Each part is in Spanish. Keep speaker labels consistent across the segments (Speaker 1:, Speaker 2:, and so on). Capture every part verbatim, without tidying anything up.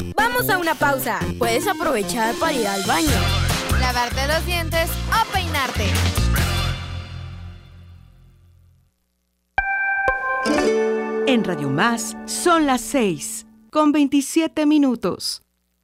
Speaker 1: Vamos a una pausa. Puedes aprovechar para ir al baño,
Speaker 2: lavarte los dientes o peinarte.
Speaker 3: En Radio Más son las seis, con veintisiete minutos.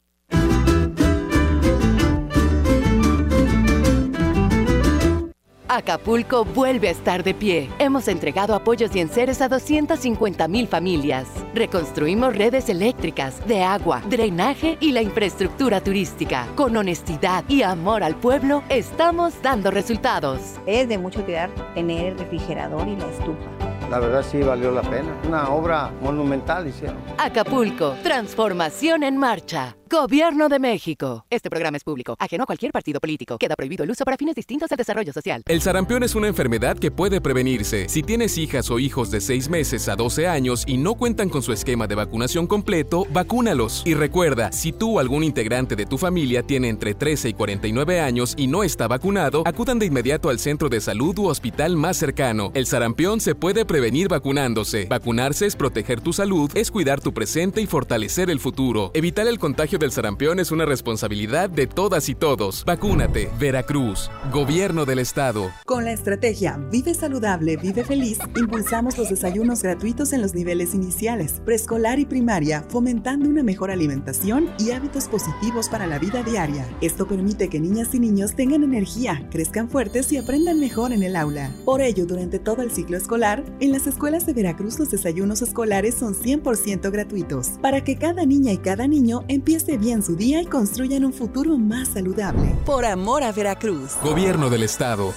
Speaker 4: Acapulco vuelve a estar de pie. Hemos entregado apoyos y enseres a doscientas cincuenta mil familias. Reconstruimos redes eléctricas, de agua, drenaje y la infraestructura turística. Con honestidad y amor al pueblo, estamos dando resultados.
Speaker 5: Es de mucho cuidar tener el refrigerador y la estufa.
Speaker 6: La verdad sí valió la pena. Una obra monumental hicieron.
Speaker 4: Acapulco, transformación en marcha. Gobierno de México. Este programa es público, ajeno a cualquier partido político. Queda prohibido el uso para fines distintos al desarrollo social.
Speaker 7: El sarampión es una enfermedad que puede prevenirse. Si tienes hijas o hijos de seis meses a doce años y no cuentan con su esquema de vacunación completo, vacúnalos. Y recuerda, si tú o algún integrante de tu familia tiene entre trece y cuarenta y nueve años y no está vacunado, acudan de inmediato al centro de salud u hospital más cercano. El sarampión se puede prevenir vacunándose. Vacunarse es proteger tu salud, es cuidar tu presente y fortalecer el futuro. Evitar el contagio del sarampión es una responsabilidad de todas y todos. Vacúnate. Veracruz, Gobierno del Estado.
Speaker 8: Con la estrategia Vive Saludable, Vive Feliz, impulsamos los desayunos gratuitos en los niveles iniciales, preescolar y primaria, fomentando una mejor alimentación y hábitos positivos para la vida diaria. Esto permite que niñas y niños tengan energía, crezcan fuertes y aprendan mejor en el aula. Por ello, durante todo el ciclo escolar, en las escuelas de Veracruz los desayunos escolares son cien por ciento gratuitos, para que cada niña y cada niño empiece bien su día y construyan un futuro más saludable.
Speaker 3: Por amor a Veracruz.
Speaker 7: Gobierno del Estado.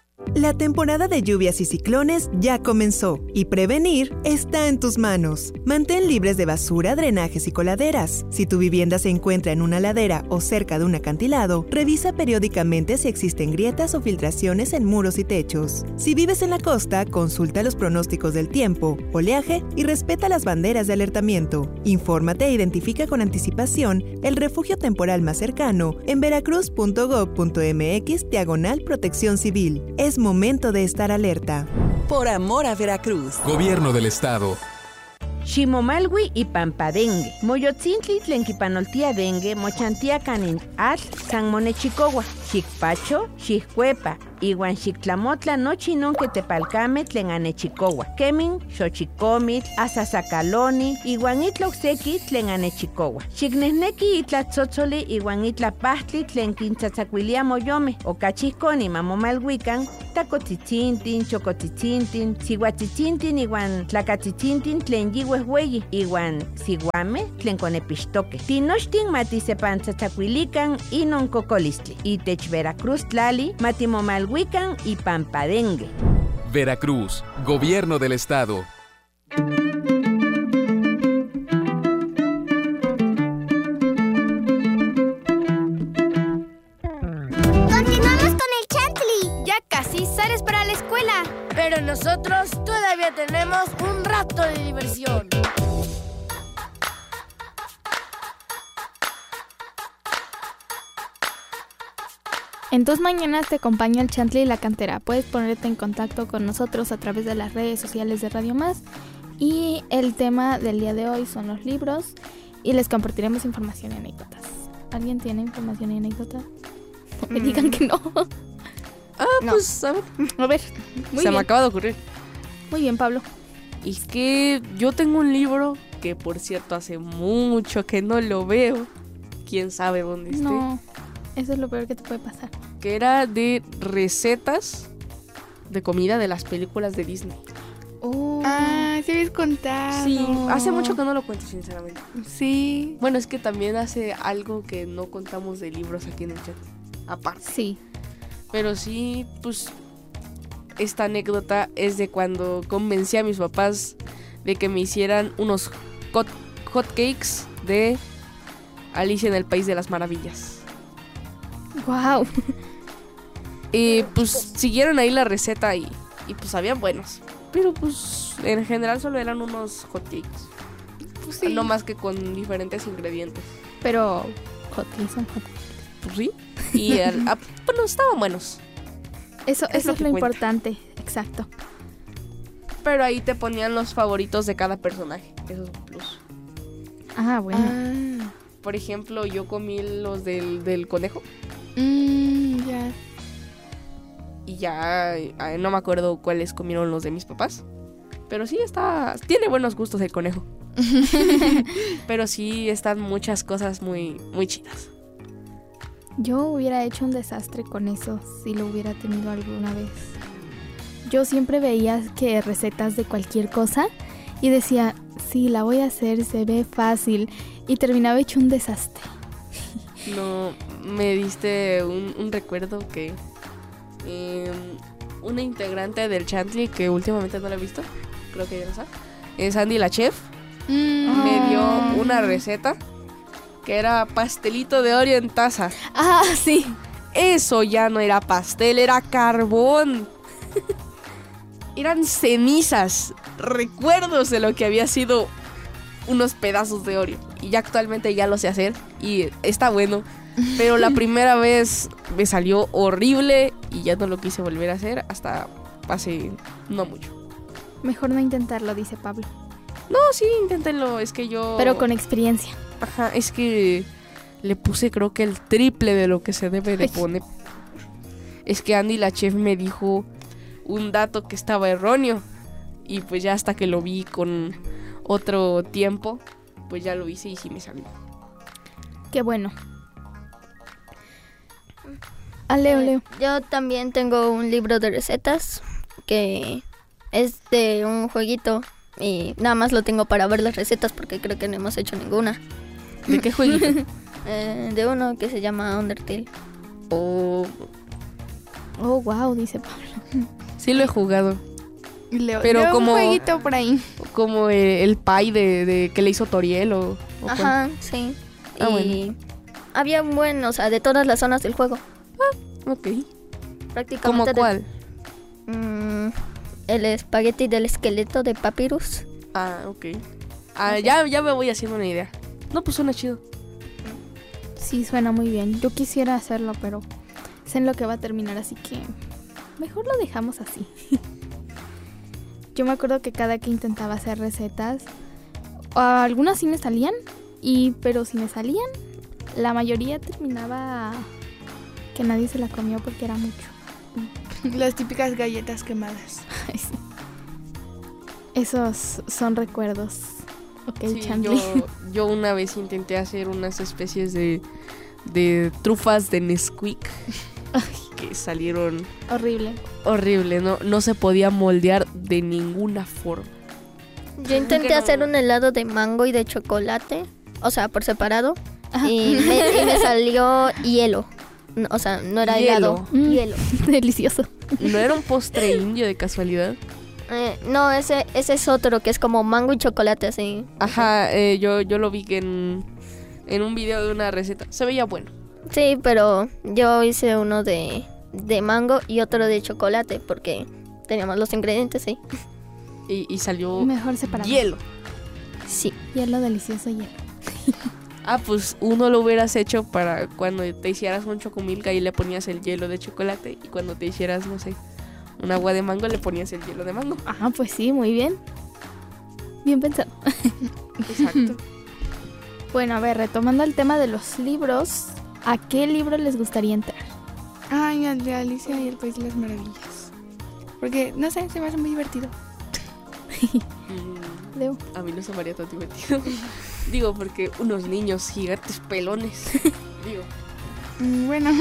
Speaker 9: La temporada de lluvias y ciclones ya comenzó y prevenir está en tus manos. Mantén libres de basura, drenajes y coladeras. Si tu vivienda se encuentra en una ladera o cerca de un acantilado, revisa periódicamente si existen grietas o filtraciones en muros y techos. Si vives en la costa, consulta los pronósticos del tiempo, oleaje y respeta las banderas de alertamiento. Infórmate e identifica con anticipación el refugio temporal más cercano en veracruz punto gob punto mx diagonal protección civil. Es momento de estar alerta.
Speaker 3: Por amor a Veracruz.
Speaker 7: Gobierno del Estado.
Speaker 10: Ximomalwi y Pampadengue. Moyotzintli tlenquipanoltia dengue, mochantia canin al San Monechicowa. Xicpacho, Xiccuepa. Iwan Xictlamotla nochinon que tepalcame tlen anechicowa. Kemin, xochicomitl, asasacaloni, iwan itloxeki tlen anechicowa. Xicnehneki itlatzotzoli iwan itlapahtli tlen quintzatzacuilia moyome. Okachihconi mamomalhuican, tacotzitzintin, chocotzitzintin, sihuatzitzintin iwan tlacatzitzintin tlen yihuehueyi, iwan siguame tlen conepixtoque. Tinochtin matisepantzatzacuilican inon cocolistli. Itech Veracruz tlali matimomalhuican Huican y Pampadengue.
Speaker 7: Veracruz, Gobierno del Estado.
Speaker 11: Continuamos con el Chantlly.
Speaker 1: Ya casi sales para la escuela, pero nosotros todavía tenemos un rato de diversión.
Speaker 12: En tus mañanas te acompaña el Chantlly y la Cantera. Puedes ponerte en contacto con nosotros a través de las redes sociales de Radio Más. Y el tema del día de hoy son los libros y les compartiremos información y anécdotas. ¿Alguien tiene información y anécdota? No me mm. digan que no.
Speaker 13: Ah, no. Pues a ver.
Speaker 12: A ver,
Speaker 13: muy Se bien. me acaba de ocurrir.
Speaker 12: Muy bien, Pablo.
Speaker 13: Y es que yo tengo un libro que, por cierto, hace mucho que no lo veo. ¿Quién sabe dónde esté?
Speaker 12: No. Eso es lo peor que te puede pasar.
Speaker 13: Que era de recetas de comida de las películas de Disney.
Speaker 12: Oh. Ah, se habías contado.
Speaker 13: Sí, hace mucho que no lo cuento, sinceramente.
Speaker 12: Sí.
Speaker 13: Bueno, es que también hace algo que no contamos de libros aquí en el chat. Aparte.
Speaker 12: Sí.
Speaker 13: Pero sí, pues, esta anécdota es de cuando convencí a mis papás de que me hicieran unos hot, hot cakes de Alicia en el País de las Maravillas.
Speaker 12: Wow.
Speaker 13: Y pues siguieron ahí la receta y, y pues sabían buenos. Pero pues en general solo eran unos hotcakes.
Speaker 12: Pues sí.
Speaker 13: No más que con diferentes ingredientes.
Speaker 12: Pero hotcakes son hotcakes.
Speaker 13: Pues sí. Y el, ah, bueno, estaban buenos.
Speaker 12: Eso, es eso lo es lo cuenta. Importante, exacto.
Speaker 13: Pero ahí te ponían los favoritos de cada personaje. Eso es un plus.
Speaker 12: Ah, bueno.
Speaker 13: Ah. por ejemplo, yo comí los del, del conejo.
Speaker 12: Mmm, ya.
Speaker 13: Y ya eh, no me acuerdo cuáles comieron los de mis papás. Pero sí está... Tiene buenos gustos el conejo. Pero sí están muchas cosas muy, muy chidas.
Speaker 12: Yo hubiera hecho un desastre con eso si lo hubiera tenido alguna vez. Yo siempre veía que recetas de cualquier cosa y decía, sí, la voy a hacer, se ve fácil. Y terminaba hecho un desastre.
Speaker 13: No, me diste un, un recuerdo que eh, una integrante del Chantley, que últimamente no la he visto, creo que ya lo sabe, es Andy la chef, mm. me dio una receta que era pastelito de Oreo en taza.
Speaker 12: Ah, sí.
Speaker 13: Eso ya no era pastel, era carbón. Eran cenizas, recuerdos de lo que había sido unos pedazos de Oreo. Y ya actualmente ya lo sé hacer y está bueno. Pero la primera vez me salió horrible y ya no lo quise volver a hacer hasta hace no mucho.
Speaker 12: Mejor no intentarlo, dice Pablo.
Speaker 13: No, sí, inténtenlo, es que yo...
Speaker 12: Pero con experiencia.
Speaker 13: Ajá, es que le puse creo que el triple de lo que se debe de poner. Es que Andy la chef me dijo un dato que estaba erróneo. Y pues ya hasta que lo vi con otro tiempo, pues ya lo hice y sí me salió.
Speaker 12: Qué bueno. Ah, Leo, Leo.
Speaker 14: Yo también tengo un libro de recetas que es de un jueguito y nada más lo tengo para ver las recetas porque creo que no hemos hecho ninguna.
Speaker 13: ¿De qué jueguito?
Speaker 14: eh, de uno que se llama Undertale.
Speaker 13: Oh,
Speaker 12: oh wow, dice Pablo.
Speaker 13: Sí lo he jugado.
Speaker 12: Leo,
Speaker 13: pero
Speaker 12: Leo
Speaker 13: como
Speaker 12: un jueguito por ahí.
Speaker 13: Como el, el pie de, de que le hizo Toriel o, o
Speaker 14: Ajá, cuál. Sí.
Speaker 13: Ah,
Speaker 14: y
Speaker 13: bueno.
Speaker 14: Había un buen, o sea, de todas las zonas del juego.
Speaker 13: Ah, ok.
Speaker 14: Prácticamente.
Speaker 13: ¿Cómo
Speaker 14: de,
Speaker 13: cuál?
Speaker 14: Mmm, el espagueti del esqueleto de Papyrus.
Speaker 13: Ah, ok. Ah, okay. ya, ya me voy haciendo una idea. No, pues suena chido.
Speaker 12: Sí, suena muy bien. Yo quisiera hacerlo, pero sé en lo que va a terminar, así que mejor lo dejamos así. Yo me acuerdo que cada que intentaba hacer recetas, algunas sí me salían, y pero si me salían, la mayoría terminaba que nadie se la comió porque era mucho.
Speaker 15: Las típicas galletas quemadas.
Speaker 12: Ay, sí. Esos son recuerdos. Ok,
Speaker 13: sí,
Speaker 12: Chantley.
Speaker 13: Yo, yo una vez intenté hacer unas especies de, de trufas de Nesquik que salieron
Speaker 12: horrible.
Speaker 13: Horrible, no, no se podía moldear de ninguna forma.
Speaker 14: Yo intenté hacer un helado de mango y de chocolate, o sea, por separado, y me, y me salió hielo. O sea, no era
Speaker 13: hielo.
Speaker 14: helado,
Speaker 12: mm,
Speaker 14: hielo.
Speaker 12: Delicioso.
Speaker 13: ¿No era un postre indio de casualidad?
Speaker 14: Eh, no, ese, ese es otro, que es como mango y chocolate, así.
Speaker 13: Ajá, eh, yo, yo lo vi que en, en un video de una receta. Se veía bueno.
Speaker 14: Sí, pero yo hice uno de, de mango y otro de chocolate, porque teníamos los ingredientes, sí.
Speaker 13: Y, y salió
Speaker 12: mejor separado.
Speaker 13: Hielo.
Speaker 14: Sí.
Speaker 12: Hielo delicioso, hielo.
Speaker 13: Ah, pues uno lo hubieras hecho para cuando te hicieras un chocomilk y le ponías el hielo de chocolate, y cuando te hicieras, no sé, un agua de mango le ponías el hielo de mango.
Speaker 12: Ah, pues sí, muy bien. Bien pensado.
Speaker 13: Exacto.
Speaker 12: Bueno, a ver, retomando el tema de los libros, ¿a qué libro les gustaría entrar?
Speaker 15: Ay, al de Alicia y el País de las Maravillas. Porque, no sé, se me hace muy divertido.
Speaker 12: Leo.
Speaker 13: A mí no se me haría tan divertido. Digo, porque unos niños gigantes pelones. Digo.
Speaker 15: Bueno.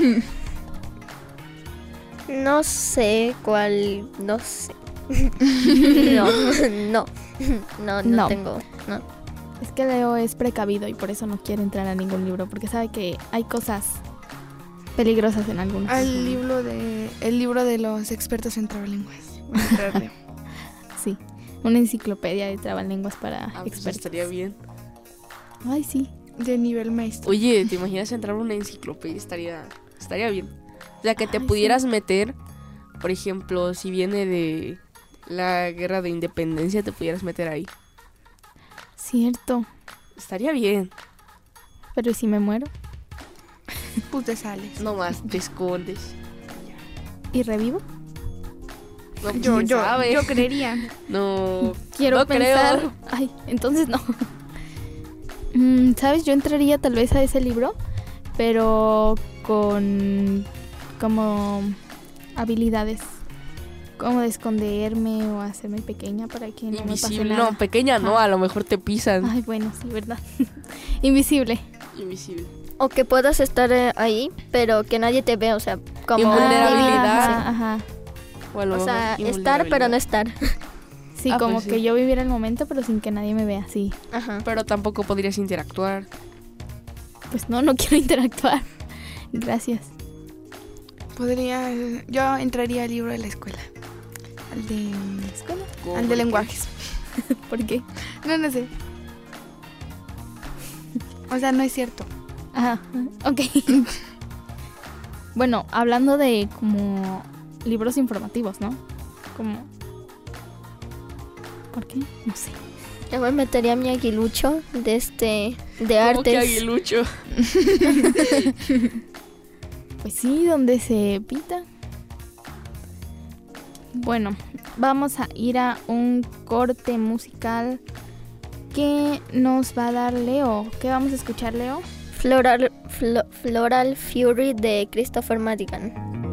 Speaker 14: No sé cuál, no sé. No, no, no, no, no tengo, no.
Speaker 12: Es que Leo es precavido y por eso no quiere entrar a ningún libro, porque sabe que hay cosas peligrosas en algunos.
Speaker 15: Al libro de, el libro de los expertos en trabalenguas.
Speaker 12: Sí, una enciclopedia de trabalenguas para
Speaker 13: ah,
Speaker 12: expertos.
Speaker 13: Pues estaría bien.
Speaker 12: Ay, sí.
Speaker 15: De nivel maestro.
Speaker 13: Oye, ¿te imaginas entrar a una enciclopedia? Estaría, estaría bien. O sea, que te
Speaker 12: Ay,
Speaker 13: pudieras
Speaker 12: sí.
Speaker 13: meter, por ejemplo, si viene de la guerra de independencia, te pudieras meter ahí.
Speaker 12: Cierto.
Speaker 13: Estaría bien.
Speaker 12: Pero ¿y si me muero?
Speaker 15: Pues te sales.
Speaker 13: No más, te escondes.
Speaker 12: ¿Y revivo?
Speaker 13: No, pues,
Speaker 15: yo, yo,
Speaker 13: sabe?
Speaker 15: yo creería.
Speaker 13: No,
Speaker 12: quiero
Speaker 13: no
Speaker 12: pensar.
Speaker 13: creo.
Speaker 12: Ay, entonces no. Mm, ¿Sabes? Yo entraría tal vez a ese libro, pero con como habilidades. Como de esconderme o hacerme pequeña para que no
Speaker 13: Invisible.
Speaker 12: me pase nada.
Speaker 13: No, pequeña no, a lo mejor te pisan.
Speaker 12: Ay, bueno, sí, ¿verdad? Invisible.
Speaker 13: Invisible.
Speaker 14: O que puedas estar eh, ahí, pero que nadie te vea, o sea, como...
Speaker 13: Invulnerabilidad.
Speaker 12: Ajá, ajá.
Speaker 13: O, a lo
Speaker 14: O sea,
Speaker 13: mejor
Speaker 14: estar pero no estar.
Speaker 12: Sí,
Speaker 13: Ah,
Speaker 12: como
Speaker 13: pues sí.
Speaker 12: que yo viviera el momento, pero sin que nadie me vea, sí.
Speaker 14: Ajá.
Speaker 13: Pero tampoco podrías interactuar.
Speaker 12: Pues no, no quiero interactuar. Gracias.
Speaker 15: Podría... Yo entraría al libro de la escuela. Al de...
Speaker 12: ¿Escuela?
Speaker 15: Al de lenguajes.
Speaker 12: ¿Por qué?
Speaker 15: No, no sé. O sea, no es cierto.
Speaker 12: Ajá, ok. Bueno, hablando de como libros informativos, ¿no? Como... ¿Por qué? No sé.
Speaker 14: Yo me metería a mi aguilucho de este... de
Speaker 13: ¿Cómo
Speaker 14: artes.
Speaker 13: que aguilucho?
Speaker 12: Pues sí, donde se pita. Bueno, vamos a ir a un corte musical que nos va a dar Leo. ¿Qué vamos a escuchar, Leo?
Speaker 14: Floral, Flo- Floral Fury de Christopher Madigan.